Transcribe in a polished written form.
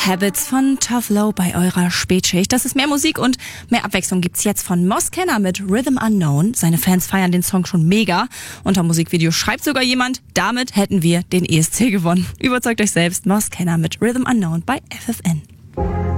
Habits von Tough Low bei eurer Spätschicht. Das ist mehr Musik und mehr Abwechslung gibt's jetzt von Mos Kenner mit Rhythm Unknown. Seine Fans feiern den Song schon mega. Unter Musikvideo schreibt sogar jemand, damit hätten wir den ESC gewonnen. Überzeugt euch selbst, Mos Kenner mit Rhythm Unknown bei FFN.